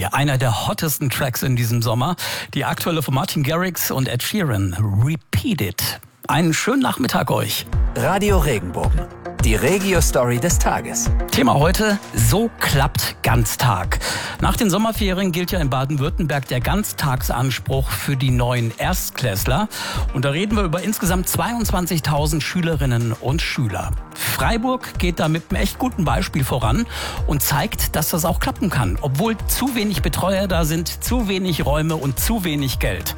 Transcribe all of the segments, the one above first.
Baby, einer der hottesten Tracks in diesem Sommer. Die aktuelle von Martin Garrix und Ed Sheeran, Repeat It. Einen schönen Nachmittag euch. Radio Regenbogen, die Regio-Story des Tages. Thema heute, so klappt Ganztag. Nach den Sommerferien gilt ja in Baden-Württemberg der Ganztagsanspruch für die neuen Erstklässler. Und da reden wir über insgesamt 22.000 Schülerinnen und Schüler. Freiburg geht da mit einem echt guten Beispiel voran und zeigt, dass das auch klappen kann. Obwohl zu wenig Betreuer da sind, zu wenig Räume und zu wenig Geld.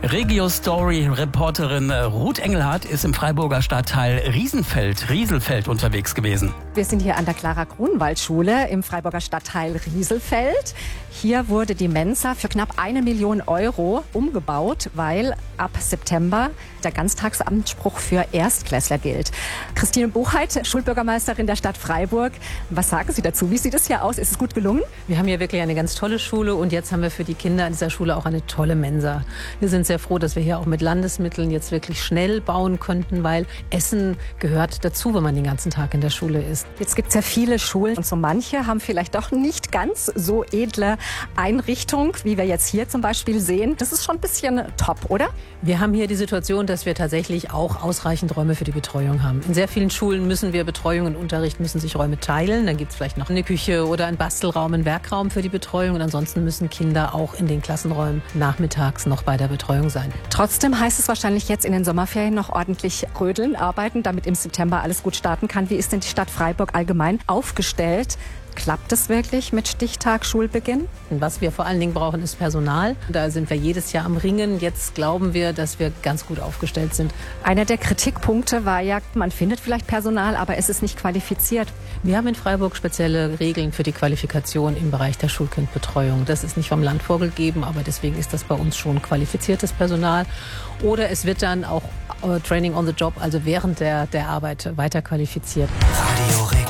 Regio-Story-Reporterin Ruth Engelhardt ist im Freiburger Stadtteil Rieselfeld unterwegs gewesen. Wir sind hier an der Clara-Grunwald-Schule im Freiburger Stadtteil Rieselfeld. Hier wurde die Mensa für knapp 1 Million Euro umgebaut, weil ab September der Ganztagsanspruch für Erstklässler gilt. Christine Buchheit, Schulbürgermeisterin der Stadt Freiburg. Was sagen Sie dazu? Wie sieht es hier aus? Ist es gut gelungen? Wir haben hier wirklich eine ganz tolle Schule und jetzt haben wir für die Kinder an dieser Schule auch eine tolle Mensa. Wir sind sehr froh, dass wir hier auch mit Landesmitteln jetzt wirklich schnell bauen konnten, weil Essen gehört dazu, wenn man den ganzen Tag in der Schule ist. Jetzt gibt es ja viele Schulen und so manche haben vielleicht doch nicht ganz so edle Einrichtung, wie wir jetzt hier zum Beispiel sehen. Das ist schon ein bisschen top, oder? Wir haben hier die Situation, dass wir tatsächlich auch ausreichend Räume für die Betreuung haben. In sehr vielen Schulen müssen wir Betreuung und Unterricht müssen sich Räume teilen. Dann gibt es vielleicht noch eine Küche oder einen Bastelraum, einen Werkraum für die Betreuung. Und ansonsten müssen Kinder auch in den Klassenräumen nachmittags noch bei der Betreuung sein. Trotzdem heißt es wahrscheinlich jetzt in den Sommerferien noch ordentlich rödeln, arbeiten, damit im September alles gut starten kann. Wie ist denn die Stadt Freiburg allgemein aufgestellt? Klappt es wirklich mit Stichtag Schulbeginn? Was wir vor allen Dingen brauchen, ist Personal. Da sind wir jedes Jahr am Ringen. Jetzt glauben wir, dass wir ganz gut aufgestellt sind. Einer der Kritikpunkte war ja, man findet vielleicht Personal, aber es ist nicht qualifiziert. Wir haben in Freiburg spezielle Regeln für die Qualifikation im Bereich der Schulkindbetreuung. Das ist nicht vom Land vorgegeben, aber deswegen ist das bei uns schon qualifiziertes Personal. Oder es wird dann auch Training on the Job, also während der Arbeit weiter qualifiziert. Radio Regenbogen.